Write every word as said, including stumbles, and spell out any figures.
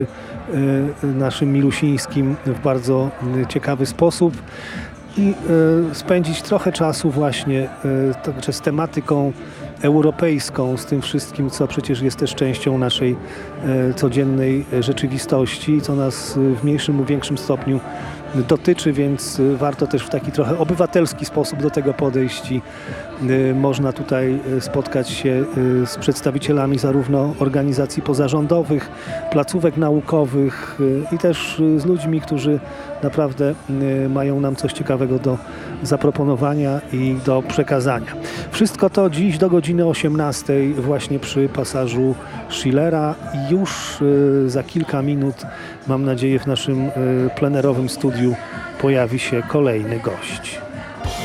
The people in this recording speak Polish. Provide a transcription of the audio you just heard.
naszym Milusińskim w bardzo ciekawy sposób i spędzić trochę czasu właśnie także z tematyką europejską, z tym wszystkim, co przecież jest też częścią naszej codziennej rzeczywistości, co nas w mniejszym lub większym stopniu dotyczy, więc warto też w taki trochę obywatelski sposób do tego podejść i można tutaj spotkać się z przedstawicielami zarówno organizacji pozarządowych, placówek naukowych i też z ludźmi, którzy naprawdę mają nam coś ciekawego do zaproponowania i do przekazania. Wszystko to dziś do godziny osiemnastej właśnie przy pasażu Schillera i już za kilka minut, mam nadzieję, w naszym plenerowym studiu pojawi się kolejny gość.